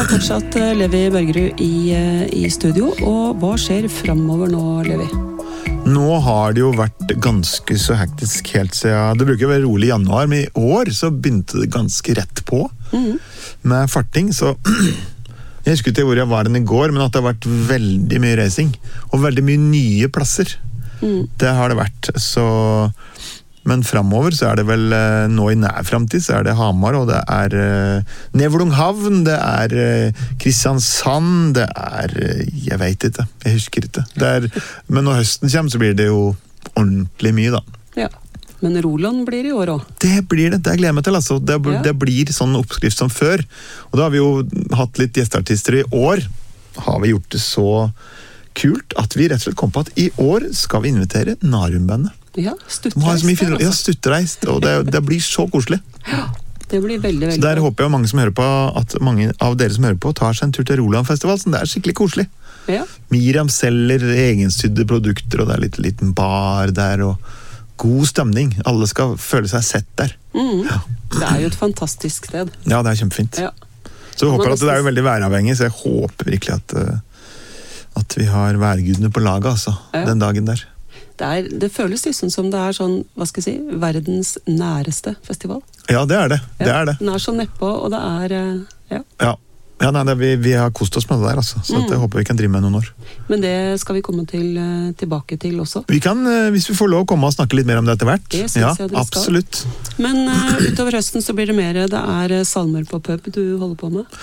fortsatt Levi Bergerud i studio, og hva skjer fremover nå, Levi? Nå har det jo vært ganske så hektisk helt siden, det bruker å være rolig i januar, men i år så begynte det ganske rett på med farting, så jeg husker ikke hvor jeg var i går, men at det har vært veldig mye racing, og veldig mye nye plasser. Det har det vært, så... Men fremover så det vel, nå i nær fremtid, så det Hamar, og det Nevlunghavn, det Kristiansand, det jeg vet ikke, jeg husker ikke. Men når høsten kommer, så blir det jo ordentlig mye da. Ja, men Roland blir det i år også. Det blir det gleder jeg meg til, altså. Det blir sånn oppskrift som før. Og da har vi jo hatt litt gjestartister i år. Har vi gjort det så kult at vi rett og slett kom på at i år skal vi invitere Narumbandet. Ja, stuttereist, og det blir så koselig. Ja, det blir veldig, veldig. Så der håper jeg mange som hører på, at mange av dere som hører på, tar seg en tur til Roland-festival, så det skikkelig koselig. Ja. Miriam selger egensydde produkter, og det litt liten bar der, og god stemning. Alle skal føle seg sett der. Ja. Det jo et fantastisk sted. Ja, det kjempefint. Ja. Så jeg håper at det jo veldig væravhengig, så jeg håper virkelig at vi har værgudene på laget, altså, den dagen der. Det føles liksom som det sånn, hva skal jeg si, verdens næreste festival. Ja, det det. Det det. Den så nedpå, og det ja. Ja, nei, vi har kost oss med det der, altså. Så jeg håper vi kan drive med noen år. Men det skal vi komme tilbake til også. Vi kan, hvis vi får lov å komme og snakke litt mer om det etter hvert. Det synes jeg dere absolutt. Skal. Men utover høsten så blir det mer, det salmer på pub du holder på med?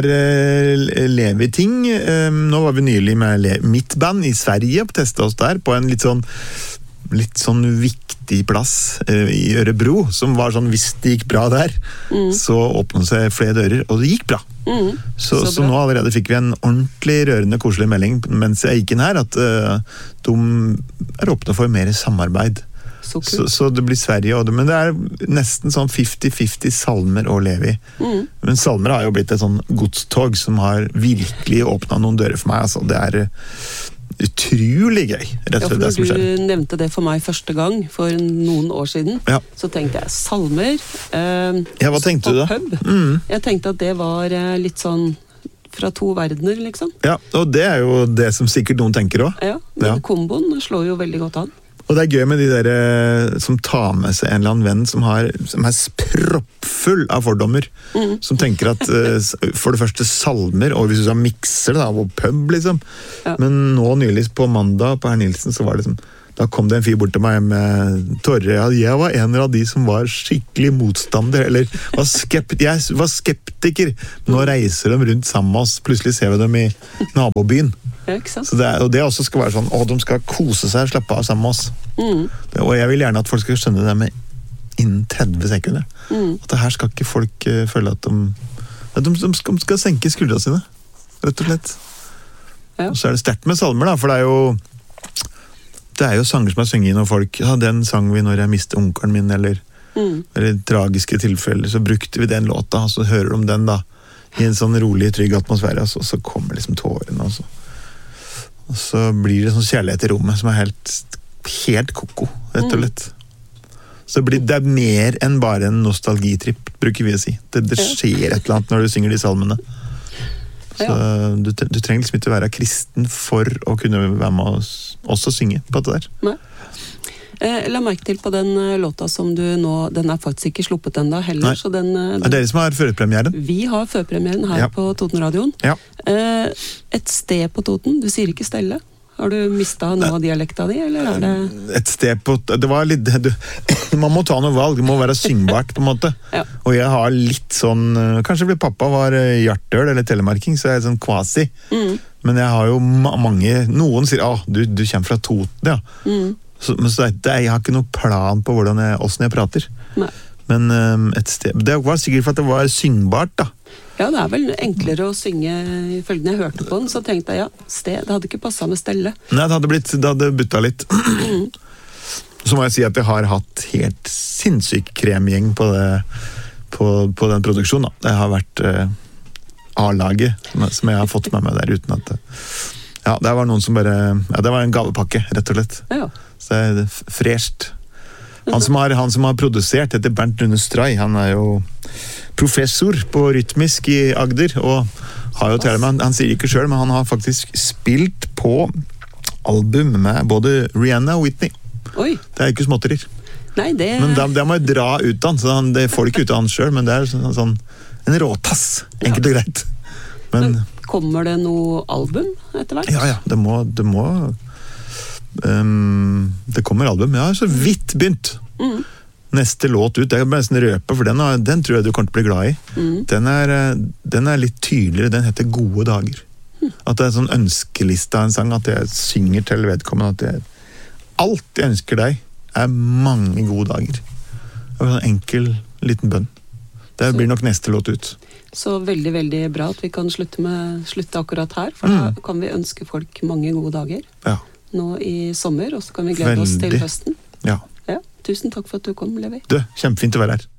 Det Levi-ting. Nå var vi nylig med mitt band i Sverige og testet oss der på en litt sånn viktig plass i Ørebro, som var sånn, hvis det gikk bra der, så åpnet seg flere dører, og det gikk bra. Så nå allerede fikk vi en ordentlig rørende, koselig melding mens jeg gikk inn her, at de åpnet for mer samarbeid. Så det blir Sverige, men det nesten sånn 50-50 salmer og Levi. Men salmer har jo blitt et sånn godstog som har virkelig åpnet noen dører for meg, altså. Det utrolig gøy, rett og slett det som skjer. Du nevnte det for meg første gang for noen år siden, så tenkte jeg salmer hva tenkte du da? Pub. Jeg tenkte at det var litt sånn fra to verdener, liksom. Ja, og det jo det som sikkert noen tenker også. Ja, men komboen slår jo veldig godt an. Og det gøy med de der som tar med seg en eller annen venn som proppfull av fordommer, som tenker at for det første salmer, og hvis du mikser det da, og pub liksom. Men nå nylig på mandag på Herr Nilsen, så var det liksom, da kom det en fyr bort til meg med tårer. Jeg var en av de som var skikkelig motstander, eller jeg var skeptiker. Nå reiser de rundt sammen med oss, plutselig ser vi dem i nabobyen. Så og det også skal være sånn, de skal kose seg og slappe av sammen med oss. Og jeg vil gjerne at folk skal skjønne det med innen 30 sekunder. At det her skal ikke folk føle at de skal senke skuldrene sine, rett og slett. Og så det sterkt med salmer da, for det jo sanger som sunget når folk, den sang vi når jeg mistet onkelen min, eller tragiske tilfeller, så brukte vi den låta, og så hører de den da, i en sånn rolig, trygg atmosfære, og så kommer liksom tårene, og så blir det sånn kjærlighet i rommet som helt koko, rett og slett. Så det mer enn bare en nostalgitripp, bruker vi å si. Det skjer et eller annet når du synger de salmene. Så du trenger liksom ikke være kristen for å kunne være med oss også synge på det der. Nei. La merke til på den låta som du nå, den faktisk ikke sluppet enda heller. Så den, det dere som har førpremieren? Vi har førpremieren her på Totenradioen. Et sted på Toten, du sier ikke Stelle. Har du mistet noe av dialekta di, eller det... Et sted på... Det var litt... Man må ta noe valg, det må være syngbart på en måte. Og jeg har litt sånn... Kanskje fordi pappa var hjartøl eller telemarking, så jeg sånn kvasi. Men jeg har jo mange... Noen sier, du kommer fra Toten, ja. Men jeg har ikke noen plan på hvordan jeg prater. Nei. Men et sted... Det var sikkert for at det var syngbart, da. Ja, det vel enklere å synge. Ifølge når jeg hørte på den, så tenkte jeg, sted, det hadde ikke passet med Stelle. Nei, det hadde byttet litt. Så må jeg si at jeg har hatt helt sinnssyk kremgjeng på den produksjonen, da. Det har vært A-laget som jeg har fått med meg der, uten at... det var noen som bare... det var en gavepakke, rett og slett. Så det fresht. Han som har produsert heter Bernt Rune Stray. Han jo professor på rytmisk i Agder, og har jo til og med, han sier ikke selv, men han har faktisk spilt på album med både Rihanna og Whitney. Oi. Det er ikke småtterier. Nei, det... Men det må jeg dra ut av han, så det får ikke ut av han selv, men det er sånn en råtass, enkelt og greit. Men kommer det noe album etter hvert? Ja, det må det kommer album. Jeg har så vidt begynt. Neste låt ut, det er bare nesten røpe, for den tror jeg du kommer til å bli glad i. Den er litt tydeligere, den heter Gode dager. At det er sånn ønskeliste av en sang, at jeg synger til vedkommende, at alt jeg ønsker deg er mange gode dager. Det er en enkel liten bønn. Det blir nok neste låt ut. Så veldig, veldig bra at vi kan slutte akkurat her, for da kan vi ønske folk mange gode dager nå i sommer, og så kan vi glede oss til høsten. Ja. Tusen takk for at du kom, Levi. Kjempefint å være her.